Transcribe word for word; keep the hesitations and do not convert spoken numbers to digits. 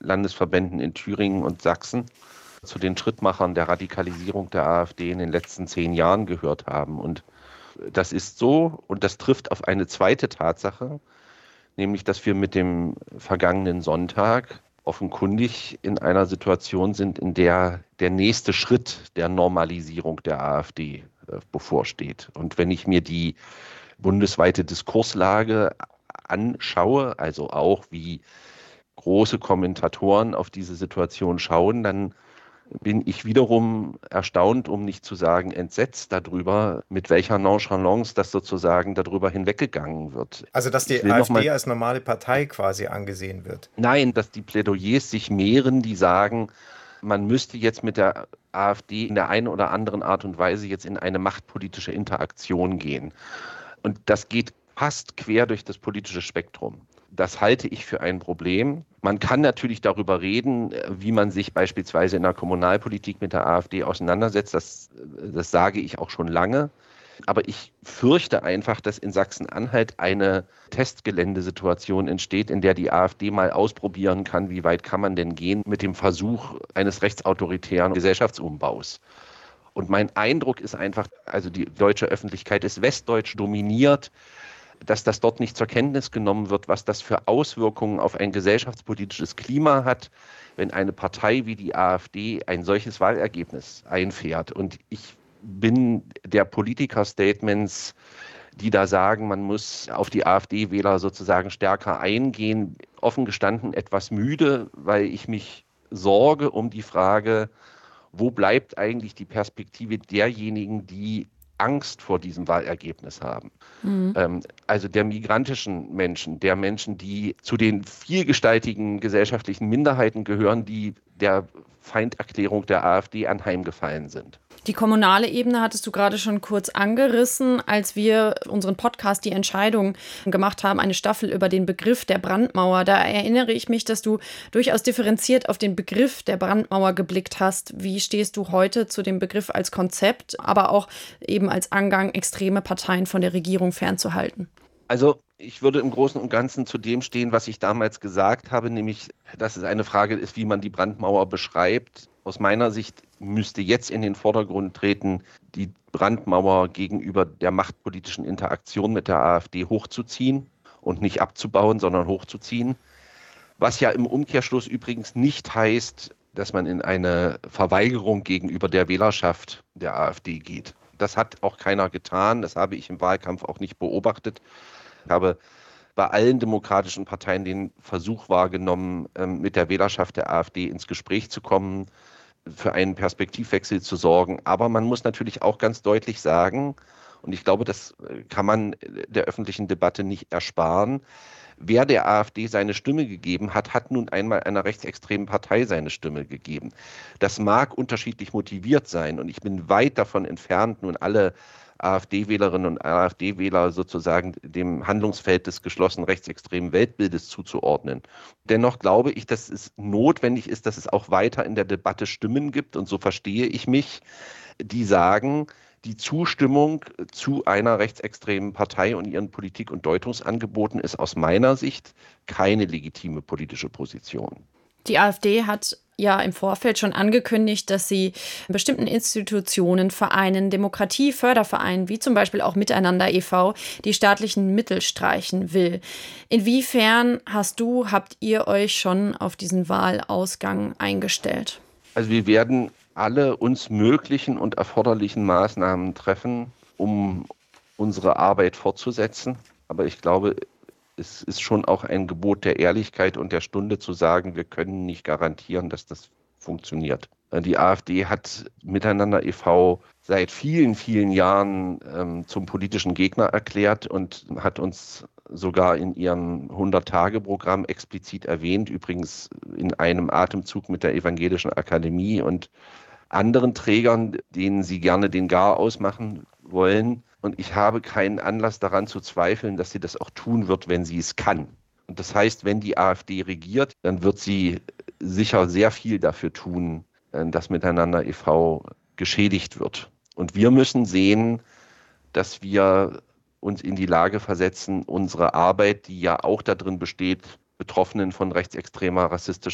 Landesverbänden in Thüringen und Sachsen zu den Schrittmachern der Radikalisierung der AfD in den letzten zehn Jahren gehört haben. Und das ist so, und das trifft auf eine zweite Tatsache, nämlich, dass wir mit dem vergangenen Sonntag offenkundig in einer Situation sind, in der der nächste Schritt der Normalisierung der AfD äh, bevorsteht. Und wenn ich mir die bundesweite Diskurslage anschaue, also auch wie große Kommentatoren auf diese Situation schauen, dann bin ich wiederum erstaunt, um nicht zu sagen entsetzt darüber, mit welcher Nonchalance das sozusagen darüber hinweggegangen wird. Also dass die AfD als normale Partei quasi angesehen wird? Nein, dass die Plädoyers sich mehren, die sagen, man müsste jetzt mit der AfD in der einen oder anderen Art und Weise jetzt in eine machtpolitische Interaktion gehen. Und das geht fast quer durch das politische Spektrum. Das halte ich für ein Problem. Man kann natürlich darüber reden, wie man sich beispielsweise in der Kommunalpolitik mit der AfD auseinandersetzt. Das, das sage ich auch schon lange. Aber ich fürchte einfach, dass in Sachsen-Anhalt eine Testgeländesituation entsteht, in der die AfD mal ausprobieren kann, wie weit kann man denn gehen mit dem Versuch eines rechtsautoritären Gesellschaftsumbaus. Und mein Eindruck ist einfach, also die deutsche Öffentlichkeit ist westdeutsch dominiert, dass das dort nicht zur Kenntnis genommen wird, was das für Auswirkungen auf ein gesellschaftspolitisches Klima hat, wenn eine Partei wie die AfD ein solches Wahlergebnis einfährt. Und ich bin der Politiker-Statements, die da sagen, man muss auf die AfD-Wähler sozusagen stärker eingehen, offen gestanden etwas müde, weil ich mich sorge um die Frage, wo bleibt eigentlich die Perspektive derjenigen, die Angst vor diesem Wahlergebnis haben. Mhm. Ähm, also der migrantischen Menschen, der Menschen, die zu den vielgestaltigen gesellschaftlichen Minderheiten gehören, die der Feinderklärung der AfD anheimgefallen sind. Die kommunale Ebene hattest du gerade schon kurz angerissen, als wir unseren Podcast Die Entscheidung gemacht haben, eine Staffel über den Begriff der Brandmauer. Da erinnere ich mich, dass du durchaus differenziert auf den Begriff der Brandmauer geblickt hast. Wie stehst du heute zu dem Begriff als Konzept, aber auch eben als Angang, extreme Parteien von der Regierung fernzuhalten? Also ich würde im Großen und Ganzen zu dem stehen, was ich damals gesagt habe, nämlich, dass es eine Frage ist, wie man die Brandmauer beschreibt. Aus meiner Sicht müsste jetzt in den Vordergrund treten, die Brandmauer gegenüber der machtpolitischen Interaktion mit der AfD hochzuziehen und nicht abzubauen, sondern hochzuziehen. Was ja im Umkehrschluss übrigens nicht heißt, dass man in eine Verweigerung gegenüber der Wählerschaft der AfD geht. Das hat auch keiner getan, das habe ich im Wahlkampf auch nicht beobachtet. Ich habe bei allen demokratischen Parteien den Versuch wahrgenommen, mit der Wählerschaft der AfD ins Gespräch zu kommen, für einen Perspektivwechsel zu sorgen. Aber man muss natürlich auch ganz deutlich sagen, und ich glaube, das kann man der öffentlichen Debatte nicht ersparen, wer der AfD seine Stimme gegeben hat, hat nun einmal einer rechtsextremen Partei seine Stimme gegeben. Das mag unterschiedlich motiviert sein und ich bin weit davon entfernt, nun alle AfD-Wählerinnen und AfD-Wähler sozusagen dem Handlungsfeld des geschlossenen rechtsextremen Weltbildes zuzuordnen. Dennoch glaube ich, dass es notwendig ist, dass es auch weiter in der Debatte Stimmen gibt, und so verstehe ich mich, die sagen, die Zustimmung zu einer rechtsextremen Partei und ihren Politik- und Deutungsangeboten ist aus meiner Sicht keine legitime politische Position. Die AfD hat ja im Vorfeld schon angekündigt, dass sie bestimmten Institutionen, Vereinen, Demokratiefördervereinen, wie zum Beispiel auch Miteinander e V, die staatlichen Mittel streichen will. Inwiefern hast du, habt ihr euch schon auf diesen Wahlausgang eingestellt? Also wir werden alle uns möglichen und erforderlichen Maßnahmen treffen, um unsere Arbeit fortzusetzen. Aber ich glaube, es ist schon auch ein Gebot der Ehrlichkeit und der Stunde zu sagen, wir können nicht garantieren, dass das funktioniert. Die AfD hat Miteinander e V seit vielen, vielen Jahren ähm, zum politischen Gegner erklärt und hat uns sogar in ihrem hundert-Tage-Programm explizit erwähnt, übrigens in einem Atemzug mit der Evangelischen Akademie und anderen Trägern, denen sie gerne den Garaus machen wollen. Und ich habe keinen Anlass daran zu zweifeln, dass sie das auch tun wird, wenn sie es kann. Und das heißt, wenn die AfD regiert, dann wird sie sicher sehr viel dafür tun, dass Miteinander e V geschädigt wird. Und wir müssen sehen, dass wir uns in die Lage versetzen, unsere Arbeit, die ja auch darin besteht, Betroffenen von rechtsextremer, rassistischer